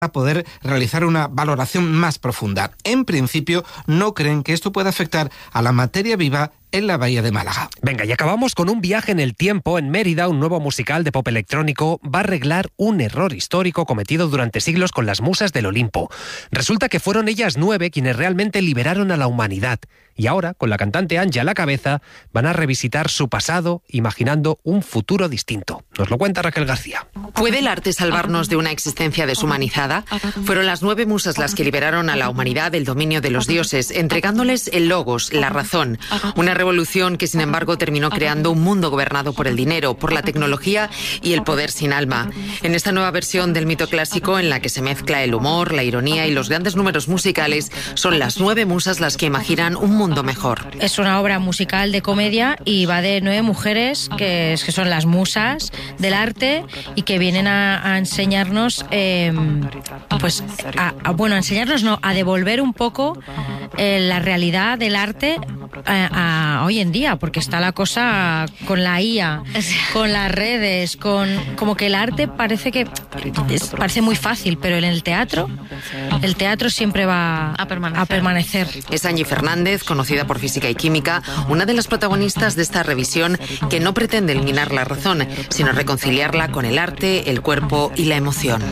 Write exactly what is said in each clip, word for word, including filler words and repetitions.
para poder realizar una valoración más profunda. En principio, no creen que esto pueda afectar a la materia viva en la Bahía de Málaga. Venga, y acabamos con un viaje en el tiempo. En Mérida, un nuevo musical de pop electrónico va a arreglar un error histórico cometido durante siglos con las musas del Olimpo. Resulta que fueron ellas nueve quienes realmente liberaron a la humanidad. Y ahora, con la cantante Angie a la cabeza, van a revisitar su pasado, imaginando un futuro distinto. Nos lo cuenta Raquel García. ¿Puede el arte salvarnos de una existencia deshumanizada? Fueron las nueve musas las que liberaron a la humanidad del dominio de los dioses, entregándoles el logos, la razón. Una revolución que, sin embargo, terminó creando un mundo gobernado por el dinero, por la tecnología y el poder sin alma. En esta nueva versión del mito clásico, en la que se mezcla el humor, la ironía y los grandes números musicales, son las nueve musas las que imaginan un mundo mejor. Es una obra musical de comedia y va de nueve mujeres que, que son las musas del arte y que vienen a, a enseñarnos, eh, pues, a, a, bueno, a enseñarnos, no, a devolver un poco eh, la realidad del arte a, a hoy en día, porque está la cosa con la I A, con las redes, con como que el arte parece que es, parece muy fácil, pero en el teatro, el teatro siempre va a permanecer. A permanecer. Es Angie Fernández, conocida por Física y Química, una de las protagonistas de esta revisión que no pretende eliminar la razón, sino reconciliarla con el arte, el cuerpo y la emoción.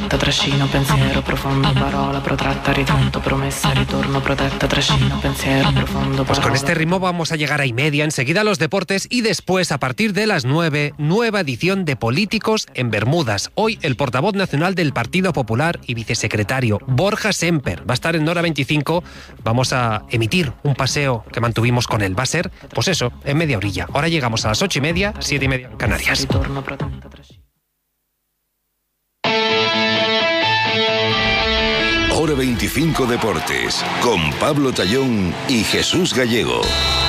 Pues con este ritmo vamos a llegar a y media, enseguida los deportes y después, a partir de las nueve, nueva edición de Políticos en Bermudas. Hoy el portavoz nacional del Partido Popular y vicesecretario, Borja Semper, va a estar en Hora veinticinco. Vamos a emitir un paseo que mantuvimos con él. Va a ser, pues eso, en media orilla. Ahora llegamos a las ocho y media, siete y media en Canarias. Hora veinticinco Deportes, con Pablo Tallón y Jesús Gallego.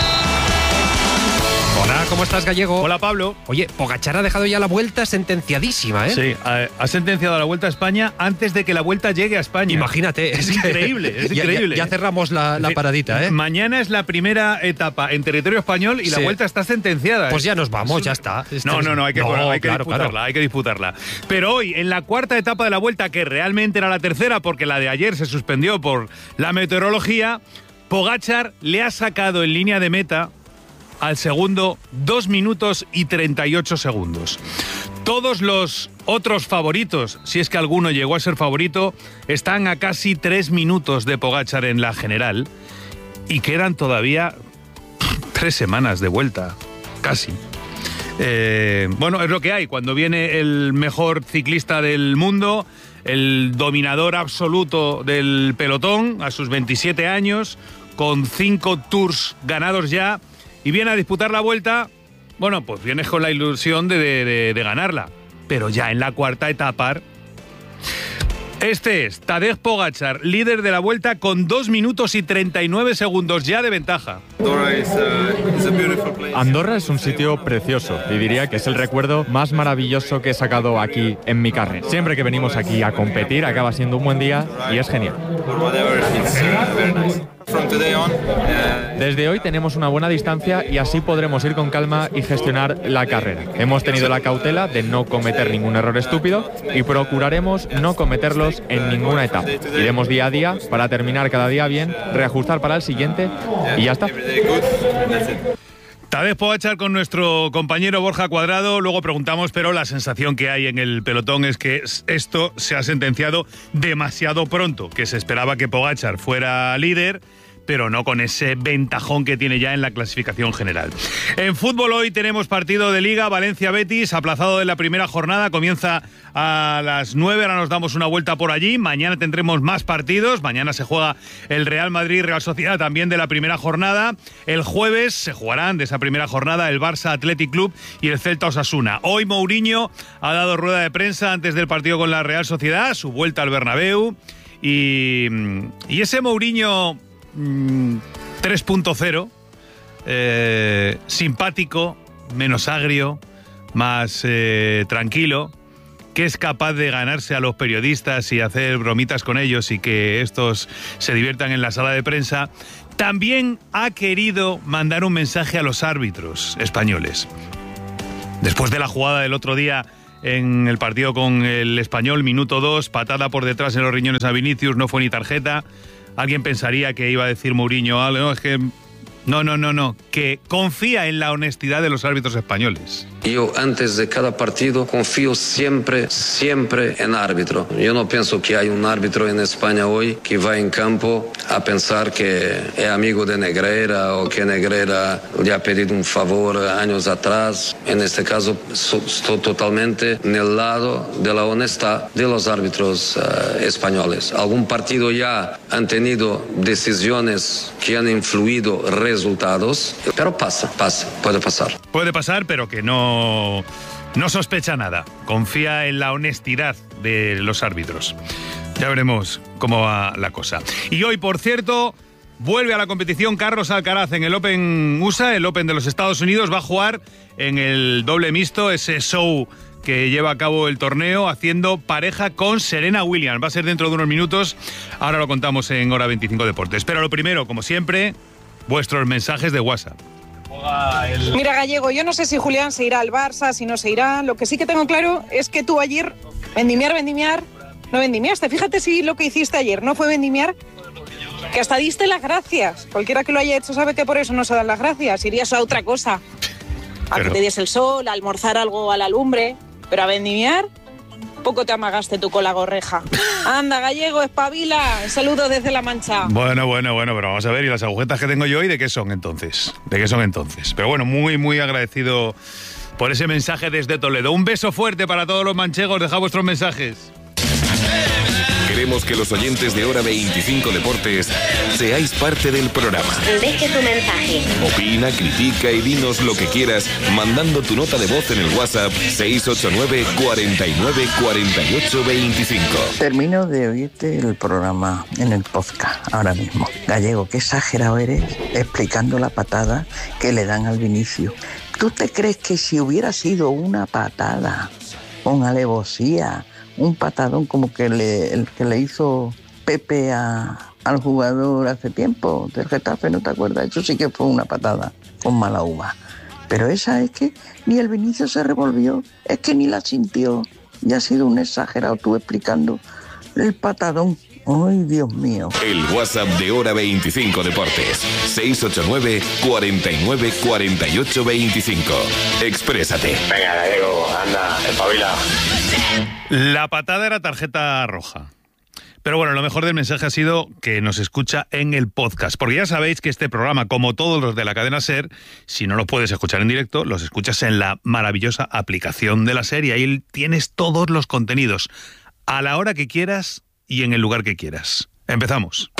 Hola, ¿cómo estás, Gallego? Hola, Pablo. Oye, Pogačar ha dejado ya la vuelta sentenciadísima, ¿eh? Sí, ha, ha sentenciado la Vuelta a España antes de que la Vuelta llegue a España. Imagínate. Es, es increíble, es ya, increíble. Ya, ya cerramos la, la paradita, ¿eh? Mañana es la primera etapa en territorio español y sí. La Vuelta está sentenciada. Pues ya nos vamos, ya está. No, no, no, hay que, no, hay que claro, disputarla, claro. hay que disputarla. Pero hoy, en la cuarta etapa de la Vuelta, que realmente era la tercera porque la de ayer se suspendió por la meteorología, Pogačar le ha sacado en línea de meta al segundo dos minutos y treinta y ocho segundos. Todos los otros favoritos, si es que alguno llegó a ser favorito, están a casi tres minutos de Pogačar en la general y quedan todavía tres semanas de vuelta, casi. Eh, bueno, es lo que hay. Cuando viene el mejor ciclista del mundo, el dominador absoluto del pelotón, a sus veintisiete años, con cinco tours ganados ya, y viene a disputar la Vuelta, bueno, pues vienes con la ilusión de, de, de, de ganarla. Pero ya en la cuarta etapa, este es Tadej Pogačar, líder de la Vuelta, con dos minutos y treinta y nueve segundos ya de ventaja. Andorra es un sitio precioso y diría que es el recuerdo más maravilloso que he sacado aquí en mi carrera. Siempre que venimos aquí a competir acaba siendo un buen día y es genial. Desde hoy tenemos una buena distancia y así podremos ir con calma y gestionar la carrera. Hemos tenido la cautela de no cometer ningún error estúpido y procuraremos no cometerlos en ninguna etapa. Iremos día a día para terminar cada día bien, reajustar para el siguiente y ya está. Tadej Pogačar con nuestro compañero Borja Cuadrado. Luego preguntamos, pero la sensación que hay en el pelotón es que esto se ha sentenciado demasiado pronto, que se esperaba que Pogačar fuera líder, pero no con ese ventajón que tiene ya en la clasificación general. En fútbol hoy tenemos partido de Liga, Valencia-Betis, aplazado de la primera jornada, comienza a las nueve, ahora nos damos una vuelta por allí. Mañana tendremos más partidos, mañana se juega el Real Madrid-Real Sociedad también de la primera jornada. El jueves se jugarán de esa primera jornada el Barça Athletic Club y el Celta Osasuna. Hoy Mourinho ha dado rueda de prensa antes del partido con la Real Sociedad, su vuelta al Bernabéu, y, y ese Mourinho tres punto cero, eh, simpático, menos agrio, más eh, tranquilo, que es capaz de ganarse a los periodistas y hacer bromitas con ellos y que estos se diviertan en la sala de prensa, también ha querido mandar un mensaje a los árbitros españoles. Después de la jugada del otro día en el partido con el Español, minuto dos, patada por detrás en los riñones a Vinicius, no fue ni tarjeta. Alguien pensaría que iba a decir Mourinho algo, no, es que... No, no, no, no, que confía en la honestidad de los árbitros españoles. Yo antes de cada partido confío siempre, siempre en árbitro. Yo no pienso que hay un árbitro en España hoy que va en campo a pensar que es amigo de Negreira o que Negreira le ha pedido un favor años atrás. En este caso estoy totalmente en el lado de la honestidad de los árbitros uh, españoles. Algún partido ya han tenido decisiones que han influido resultados, pero pasa, pasa, puede pasar. Puede pasar, pero que no, no sospecha nada. Confía en la honestidad de los árbitros. Ya veremos cómo va la cosa. Y hoy, por cierto, vuelve a la competición Carlos Alcaraz en el Open U S A, el Open de los Estados Unidos. Va a jugar en el doble mixto, ese show que lleva a cabo el torneo, haciendo pareja con Serena Williams. Va a ser dentro de unos minutos. Ahora lo contamos en Hora veinticinco Deportes. Pero lo primero, como siempre, vuestros mensajes de WhatsApp. Mira, Gallego, yo no sé si Julián se irá al Barça, si no se irá. Lo que sí que tengo claro es que tú ayer, vendimiar, vendimiar, no vendimiaste. Fíjate si lo que hiciste ayer no fue vendimiar, que hasta diste las gracias. Cualquiera que lo haya hecho sabe que por eso no se dan las gracias. Irías a otra cosa, a pero... que te diese el sol, a almorzar algo a la lumbre, pero a vendimiar... Poco te amagaste tú con la gorreja. Anda, Gallego, espabila. Saludos desde La Mancha. Bueno, bueno, bueno, pero vamos a ver, ¿y las agujetas que tengo yo hoy de qué son entonces? ¿De qué son entonces? Pero bueno, muy, muy agradecido por ese mensaje desde Toledo. Un beso fuerte para todos los manchegos. Dejad vuestros mensajes. Queremos que los oyentes de Hora veinticinco Deportes seáis parte del programa. Deje tu mensaje. Opina, critica y dinos lo que quieras mandando tu nota de voz en el WhatsApp seis ocho nueve, cuarenta y nueve, cuarenta y ocho, veinticinco. Termino de oírte el programa en el podcast ahora mismo. Gallego, qué exagerado eres explicando la patada que le dan al Vinicius. ¿Tú te crees que si hubiera sido una patada con alevosía, un patadón como que le, el que le hizo Pepe a, al jugador hace tiempo del Getafe, ¿no te acuerdas? Eso sí que fue una patada con mala uva. Pero esa es que ni el Vinicius se revolvió, es que ni la sintió. Y ha sido un exagerado tú explicando el patadón. ¡Ay, Dios mío! El WhatsApp de Hora veinticinco Deportes. seis ocho nueve, cuarenta y nueve, cuarenta y ocho, veinticinco. Exprésate. Venga, Gallego, anda, espabila. La patada era tarjeta roja. Pero bueno, lo mejor del mensaje ha sido que nos escucha en el podcast. Porque ya sabéis que este programa, como todos los de la cadena SER, si no los puedes escuchar en directo, los escuchas en la maravillosa aplicación de la SER y ahí tienes todos los contenidos a la hora que quieras y en el lugar que quieras. Empezamos.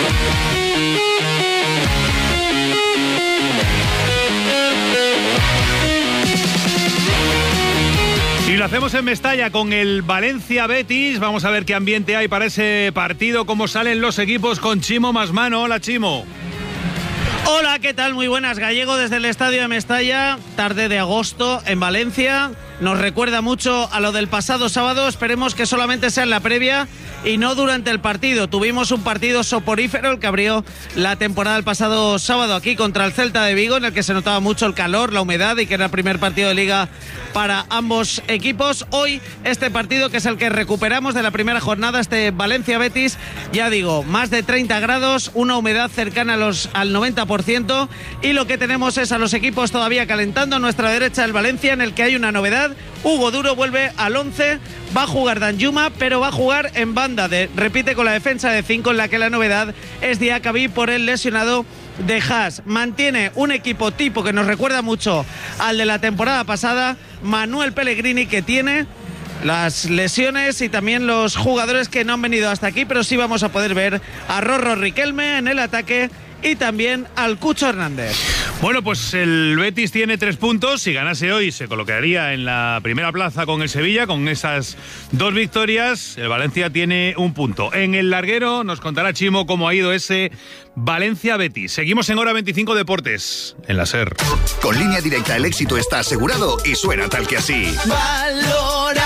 Y lo hacemos en Mestalla con el Valencia Betis. Vamos a ver qué ambiente hay para ese partido, cómo salen los equipos con Chimo Masmano. Hola, Chimo. Hola, ¿qué tal? Muy buenas. Gallego desde el estadio de Mestalla, tarde de agosto en Valencia. Nos recuerda mucho a lo del pasado sábado. Esperemos que solamente sea en la previa y no durante el partido. Tuvimos un partido soporífero, el que abrió la temporada el pasado sábado aquí contra el Celta de Vigo, en el que se notaba mucho el calor, la humedad y que era el primer partido de liga para ambos equipos. Hoy este partido, que es el que recuperamos de la primera jornada, este Valencia-Betis, ya digo, más de treinta grados, una humedad cercana a los, al noventa por ciento y lo que tenemos es a los equipos todavía calentando. A nuestra derecha el Valencia, en el que hay una novedad. Hugo Duro vuelve al once, va a jugar Danjuma, pero va a jugar en banda, de, repite con la defensa de cinco, en la que la novedad es Diacabí por el lesionado de Haas. Mantiene un equipo tipo que nos recuerda mucho al de la temporada pasada, Manuel Pellegrini, que tiene las lesiones y también los jugadores que no han venido hasta aquí, pero sí vamos a poder ver a Rorro Riquelme en el ataque y también al Cucho Hernández. Bueno, pues el Betis tiene tres puntos. Si ganase hoy se colocaría en la primera plaza con el Sevilla, con esas dos victorias. El Valencia tiene un punto. En el larguero nos contará Chimo cómo ha ido ese Valencia-Betis. Seguimos en Hora veinticinco Deportes, en la SER. Con Línea Directa el éxito está asegurado y suena tal que así. Valorado.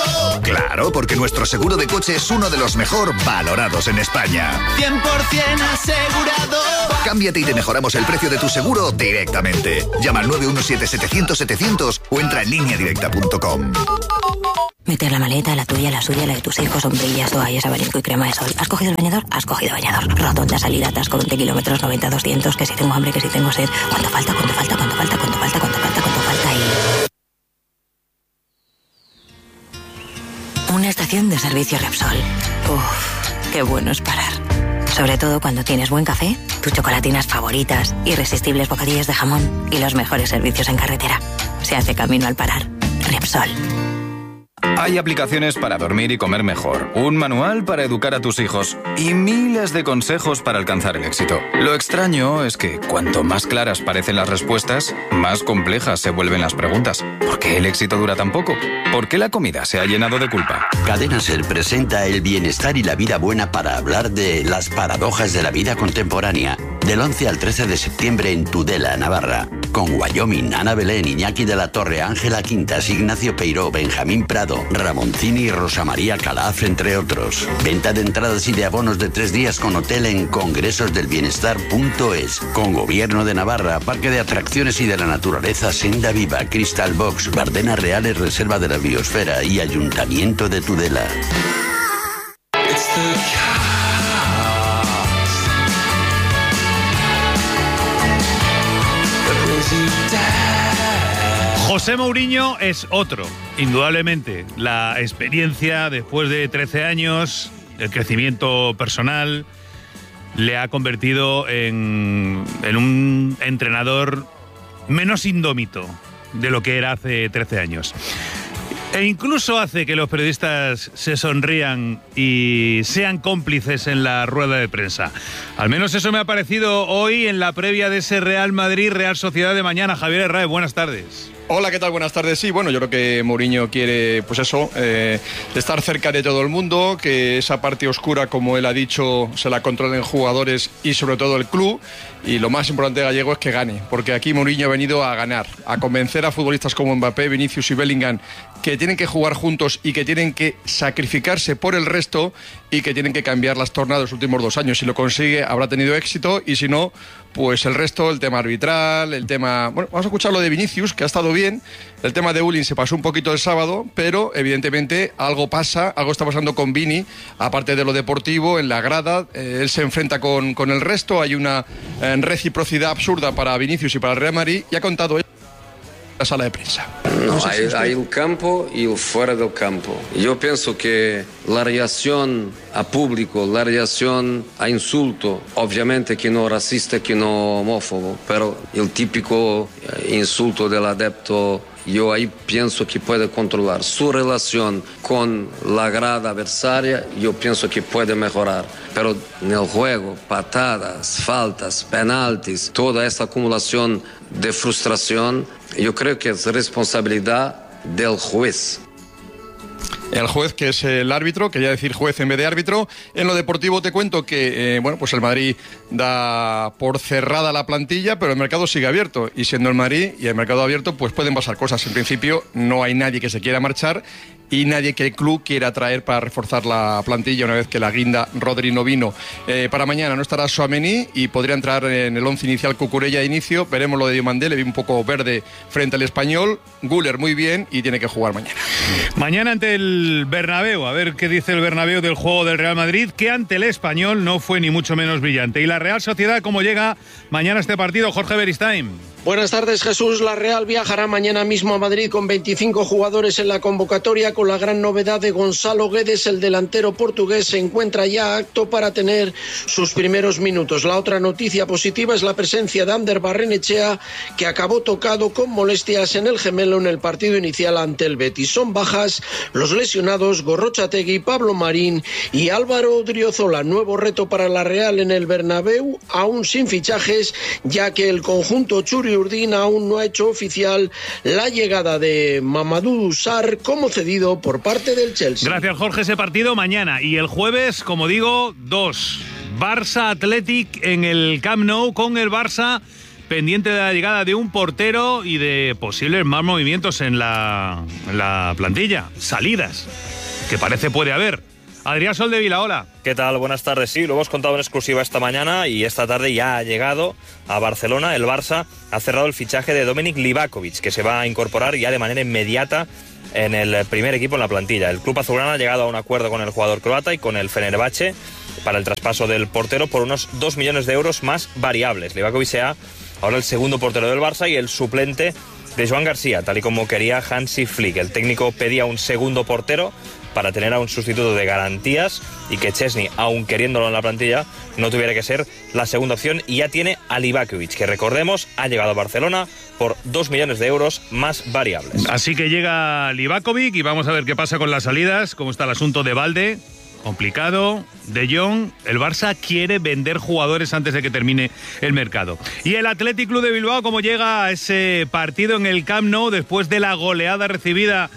Claro, porque nuestro seguro de coche es uno de los mejor valorados en España. cien por ciento asegurado. Cámbiate y te mejoramos el precio de tu seguro directamente. Llama al nueve uno siete setecientos setecientos o entra en línea directa punto com. Meter la maleta, la tuya, la suya, la de tus hijos, sombrillas, toallas, abanico y crema de sol. ¿Has cogido el bañador? Has cogido bañador. Rotonda, salida, atasco, veinte kilómetros, noventa, doscientos, que si tengo hambre, que si tengo sed. ¿Cuánto falta? ¿Cuánto falta? ¿Cuánto falta? ¿Cuánto falta? ¿Cuánto falta? ¿Cuánto falta? Y... Una estación de servicio Repsol. Uff, qué bueno es parar. Sobre todo cuando tienes buen café, tus chocolatinas favoritas, irresistibles bocadillos de jamón y los mejores servicios en carretera. Se hace camino al parar. Repsol. Hay aplicaciones para dormir y comer mejor, un manual para educar a tus hijos y miles de consejos para alcanzar el éxito. Lo extraño es que cuanto más claras parecen las respuestas, más complejas se vuelven las preguntas. ¿Por qué el éxito dura tan poco? ¿Por qué la comida se ha llenado de culpa? Cadena Ser presenta el bienestar y la vida buena para hablar de las paradojas de la vida contemporánea. Del once al trece de septiembre en Tudela, Navarra. Con Wyoming, Ana Belén, Iñaki de la Torre, Ángela Quintas, Ignacio Peiró, Benjamín Prado, Ramoncini y Rosa María Calaf, entre otros. Venta de entradas y de abonos de tres días con hotel en congresos del bienestar punto es. Con Gobierno de Navarra, Parque de Atracciones y de la Naturaleza, Senda Viva, Crystal Box, Bardenas Reales, Reserva de la Biosfera y Ayuntamiento de Tudela. José Mourinho es otro, indudablemente. La experiencia después de trece años, el crecimiento personal, le ha convertido en, en un entrenador menos indómito de lo que era hace trece años. E incluso hace que los periodistas se sonrían y sean cómplices en la rueda de prensa. Al menos eso me ha parecido hoy en la previa de ese Real Madrid-Real Sociedad de mañana. Javier Herráez, buenas tardes. Hola, ¿qué tal? Buenas tardes. Sí, bueno, yo creo que Mourinho quiere, pues eso, eh, estar cerca de todo el mundo, que esa parte oscura, como él ha dicho, se la controlen jugadores y sobre todo el club. Y lo más importante de Gallego es que gane, porque aquí Mourinho ha venido a ganar, a convencer a futbolistas como Mbappé, Vinicius y Bellingham que tienen que jugar juntos y que tienen que sacrificarse por el resto y que tienen que cambiar las tornas de los últimos dos años. Si lo consigue, habrá tenido éxito, y si no, pues el resto, el tema arbitral, el tema... Bueno, vamos a escuchar lo de Vinicius, que ha estado bien. El tema de Bullying se pasó un poquito el sábado, pero evidentemente algo pasa, algo está pasando con Vini, aparte de lo deportivo, en la grada. Eh, él se enfrenta con, con el resto, hay una eh, reciprocidad absurda para Vinicius y para el Real Madrid, y ha contado la sala de prensa. No, hay, hay el campo y el fuera del campo. Yo pienso que la reacción a público, la reacción a insulto, obviamente que no racista, que no homófobo, pero el típico insulto del adepto, yo ahí pienso que puede controlar su relación con la grada adversaria, yo pienso que puede mejorar. Pero en el juego, patadas, faltas, penaltis, toda esta acumulación de frustración, yo creo que es responsabilidad del juez. El juez, que es el árbitro, quería decir juez en vez de árbitro. En lo deportivo te cuento que, eh, bueno, pues el Madrid da por cerrada la plantilla, pero el mercado sigue abierto. Y siendo el Madrid y el mercado abierto, pues pueden pasar cosas. En principio no hay nadie que se quiera marchar y nadie que el club quiera traer para reforzar la plantilla una vez que la guinda Rodri no vino. Eh, para mañana no estará Tchouaméni y podría entrar en el once inicial Cucurella de inicio. Veremos lo de Diomandé, le vi un poco verde frente al Español. Güler muy bien y tiene que jugar mañana. Mañana ante el Bernabéu, a ver qué dice el Bernabéu del juego del Real Madrid, que ante el Español no fue ni mucho menos brillante. Y la Real Sociedad, ¿cómo llega mañana este partido? Jorge Beristain. Buenas tardes, Jesús. La Real viajará mañana mismo a Madrid con veinticinco jugadores en la convocatoria, con la gran novedad de Gonzalo Guedes. El delantero portugués se encuentra ya apto para tener sus primeros minutos. La otra noticia positiva es la presencia de Ander Barrenechea, que acabó tocado con molestias en el gemelo en el partido inicial ante el Betis. Son bajas los lesionados Gorrochategui, Pablo Marín y Álvaro Odriozola. Nuevo reto para la Real en el Bernabéu, aún sin fichajes, ya que el conjunto Churi Urdin aún no ha hecho oficial la llegada de Mamadou Sarr como cedido por parte del Chelsea. Gracias, Jorge. Ese partido mañana. Y el jueves, como digo, dos. Barça Athletic en el Camp Nou, con el Barça pendiente de la llegada de un portero y de posibles más movimientos en la, en la plantilla, salidas, que parece puede haber. Adrián Soldevila, hola. ¿Qué tal? Buenas tardes. Sí, lo hemos contado en exclusiva esta mañana y esta tarde ya ha llegado a Barcelona. El Barça ha cerrado el fichaje de Dominik Livakovic, que se va a incorporar ya de manera inmediata en el primer equipo en la plantilla. El club azulgrana ha llegado a un acuerdo con el jugador croata y con el Fenerbahce para el traspaso del portero por unos dos millones de euros más variables. Livakovic sea ahora el segundo portero del Barça y el suplente de Joan García, tal y como quería Hansi Flick. El técnico pedía un segundo portero para tener a un sustituto de garantías y que Chesney, aun queriéndolo en la plantilla, no tuviera que ser la segunda opción, y ya tiene a Livakovic, que recordemos ha llegado a Barcelona por dos millones de euros más variables. Así que llega Livakovic y vamos a ver qué pasa con las salidas, cómo está el asunto de Balde. Complicado. De Jong, el Barça quiere vender jugadores antes de que termine el mercado. Y el Athletic Club de Bilbao, cómo llega a ese partido en el Camp Nou después de la goleada recibida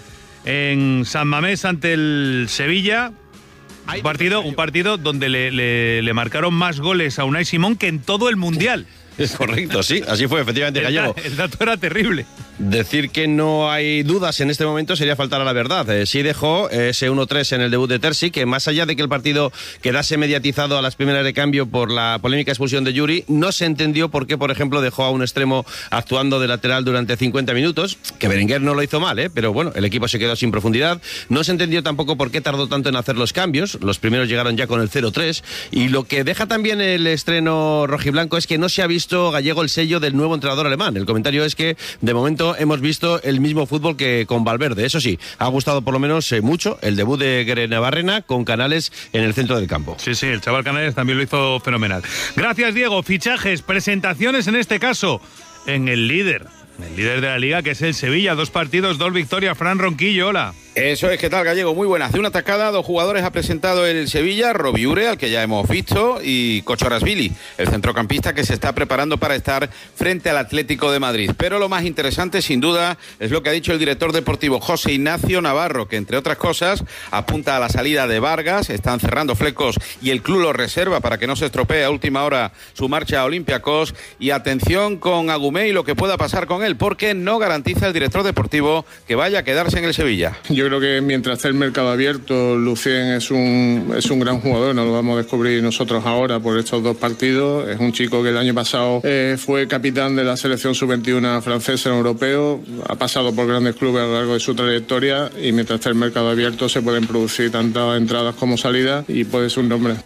en San Mamés ante el Sevilla. Un partido, un partido donde le, le, le marcaron más goles a Unai Simón que en todo el Mundial. Es correcto, sí, así fue, efectivamente, Gallego. El, el dato era terrible. Decir que no hay dudas en este momento sería faltar a la verdad. Eh, sí dejó ese uno tres en el debut de Terzi, que más allá de que el partido quedase mediatizado a las primeras de cambio por la polémica expulsión de Yuri, no se entendió por qué, por ejemplo, dejó a un extremo actuando de lateral durante cincuenta minutos, que Berenguer no lo hizo mal, ¿eh? Pero bueno, el equipo se quedó sin profundidad. No se entendió tampoco por qué tardó tanto en hacer los cambios. Los primeros llegaron ya con el cero tres. Y lo que deja también el estreno rojiblanco es que no se ha visto, Gallego, el sello del nuevo entrenador alemán. El comentario es que, de momento, hemos visto el mismo fútbol que con Valverde. Eso sí, ha gustado por lo menos eh, mucho el debut de Grenabarrena con Canales en el centro del campo. Sí, sí, el chaval Canales también lo hizo fenomenal. Gracias, Diego. Fichajes, presentaciones en este caso en el líder, el líder de la Liga, que es el Sevilla. Dos partidos, dos victorias. Fran Ronquillo, hola. Eso es, ¿qué tal, Gallego? Muy buena. Hace una atacada, dos jugadores ha presentado el Sevilla, Robiure, al que ya hemos visto, y Kochorasvili, el centrocampista que se está preparando para estar frente al Atlético de Madrid. Pero lo más interesante, sin duda, es lo que ha dicho el director deportivo José Ignacio Navarro, que entre otras cosas apunta a la salida de Vargas, están cerrando flecos y el club lo reserva para que no se estropee a última hora su marcha a Olympiacos. Y atención con Agumé y lo que pueda pasar con él, porque no garantiza el director deportivo que vaya a quedarse en el Sevilla. Yo creo que mientras esté el mercado abierto, Lucien es un, es un gran jugador, no lo vamos a descubrir nosotros ahora por estos dos partidos. Es un chico que el año pasado eh, fue capitán de la selección sub veintiuno francesa en europeo, ha pasado por grandes clubes a lo largo de su trayectoria y mientras esté el mercado abierto se pueden producir tantas entradas como salidas y puede ser un nombre.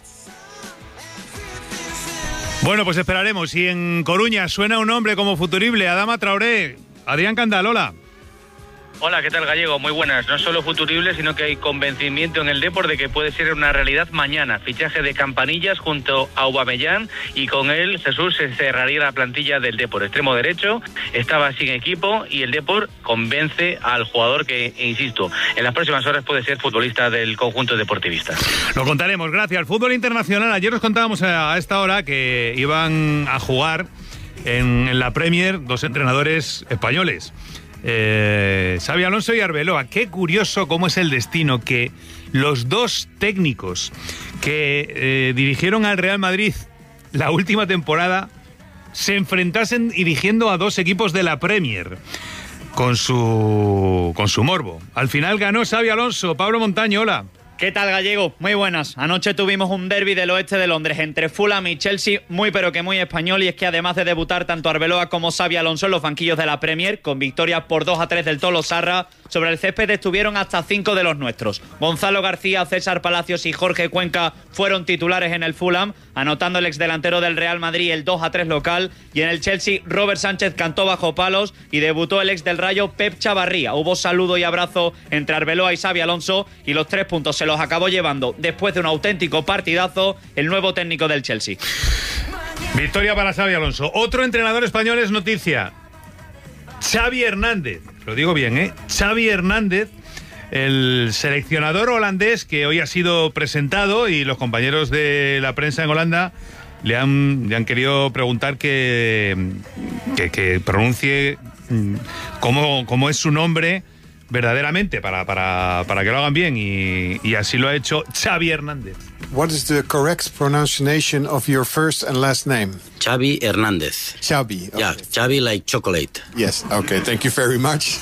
Bueno, pues esperaremos. Y en Coruña suena un nombre como futurible, Adama Traoré. Adrián Candalola. Hola, ¿qué tal, Gallego? Muy buenas. No solo futurible, sino que hay convencimiento en el Depor de que puede ser una realidad mañana. Fichaje de Campanillas junto a Aubameyang y con él Jesús se cerraría la plantilla del Depor. Extremo derecho, estaba sin equipo y el Depor convence al jugador que, insisto, en las próximas horas puede ser futbolista del conjunto deportivista. Lo contaremos, gracias. El fútbol internacional, ayer os contábamos a esta hora que iban a jugar en, en la Premier dos entrenadores españoles. Eh, Xabi Alonso y Arbeloa. Qué curioso cómo es el destino que los dos técnicos que eh, dirigieron al Real Madrid la última temporada se enfrentasen dirigiendo a dos equipos de la Premier con su con su morbo. Al final ganó Xabi Alonso. Pablo Montaño, hola. ¿Qué tal, Gallego? Muy buenas. Anoche tuvimos un derbi del oeste de Londres entre Fulham y Chelsea, muy pero que muy español, y es que además de debutar tanto Arbeloa como Xabi Alonso en los banquillos de la Premier, con victorias por dos a tres del Tolosarra, sobre el césped estuvieron hasta cinco de los nuestros. Gonzalo García, César Palacios y Jorge Cuenca fueron titulares en el Fulham, anotando el exdelantero del Real Madrid el dos a tres local, y en el Chelsea Robert Sánchez cantó bajo palos y debutó el ex del Rayo Pep Chavarría. Hubo saludo y abrazo entre Arbeloa y Xabi Alonso y los tres puntos se los acabó llevando, después de un auténtico partidazo, el nuevo técnico del Chelsea. Victoria para Xabi Alonso. Otro entrenador español es noticia. Xavi Hernández. Lo digo bien, ¿eh? Xavi Hernández, el seleccionador holandés que hoy ha sido presentado, y los compañeros de la prensa en Holanda le han, le han querido preguntar que, que, que pronuncie cómo, cómo es su nombre verdaderamente para, para, para que lo hagan bien, y, y así lo ha hecho Xavi Hernández. what is the correct pronunciation of your first and last name? Xavi Hernández. Xavi. Okay. Yeah, Xavi like chocolate. Yes, okay, thank you very much.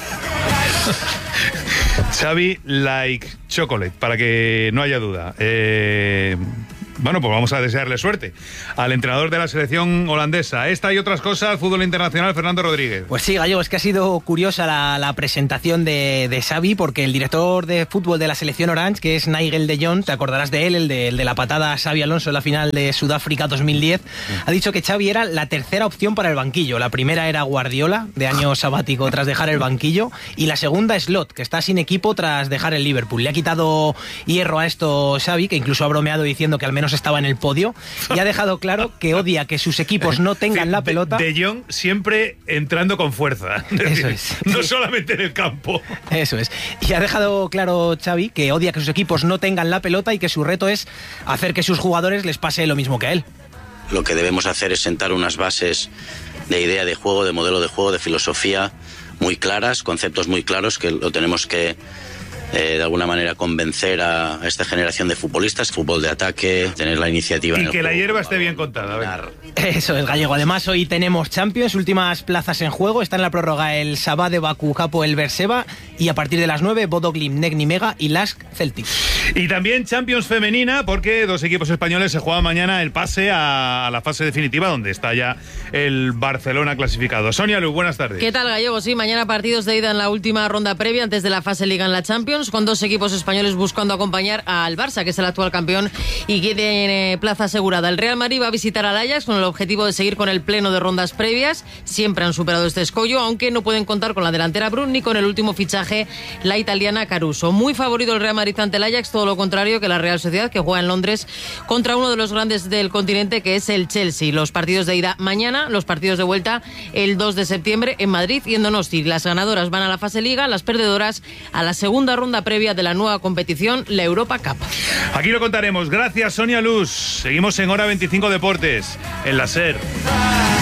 Xavi like chocolate, para que no haya duda. Eh... Bueno, pues vamos a desearle suerte al entrenador de la selección holandesa. Esta y otras cosas, fútbol internacional, Fernando Rodríguez. Pues sí, Gallego, es que ha sido curiosa la, la presentación de, de Xavi, porque el director de fútbol de la selección Orange, que es Nigel de Jong, te acordarás de él, el de, el de la patada a Xavi Alonso en la final de Sudáfrica dos mil diez, ha dicho que Xavi era la tercera opción para el banquillo. La primera era Guardiola, de año sabático tras dejar el banquillo, y la segunda Slot, que está sin equipo tras dejar el Liverpool. Le ha quitado hierro a esto Xavi, que incluso ha bromeado diciendo que al menos estaba en el podio, y ha dejado claro que odia que sus equipos no tengan la pelota. De Jong siempre entrando con fuerza. Eso es. No solamente en el campo. Eso es. Y ha dejado claro Xavi que odia que sus equipos no tengan la pelota y que su reto es hacer que sus jugadores les pase lo mismo que a él. Lo que debemos hacer es sentar unas bases de idea de juego, de modelo de juego, de filosofía muy claras, conceptos muy claros que lo tenemos que Eh, de alguna manera convencer a esta generación de futbolistas, fútbol de ataque, tener la iniciativa. Y en el que juego, la hierba esté bien contada. Venga. Eso es, Gallego. Además, hoy tenemos Champions, últimas plazas en juego. Está en la prórroga el Sabah de Bakú, Capo el Berseba, y a partir de las nueve, Bodo Glimt, Negni Mega y Lask Celtic. Y también Champions femenina, porque dos equipos españoles se juegan mañana el pase a la fase definitiva, donde está ya el Barcelona clasificado. Sonia Luz, buenas tardes. ¿Qué tal, Gallego? Sí, mañana partidos de ida en la última ronda previa antes de la fase Liga en la Champions, con dos equipos españoles buscando acompañar al Barça, que es el actual campeón y que tiene plaza asegurada. El Real Madrid va a visitar al Ajax con el objetivo de seguir con el pleno de rondas previas. Siempre han superado este escollo, aunque no pueden contar con la delantera Brun ni con el último fichaje, la italiana Caruso. Muy favorito el Real Madrid ante el Ajax, todo lo contrario que la Real Sociedad, que juega en Londres contra uno de los grandes del continente, que es el Chelsea. Los partidos de ida mañana, los partidos de vuelta el dos de septiembre en Madrid y en Donosti. Las ganadoras van a la fase Liga, las perdedoras a la segunda ronda previa de la nueva competición, la Europa Cup. Aquí lo contaremos. Gracias, Sonia Luz. Seguimos en Hora veinticinco Deportes, en la SER.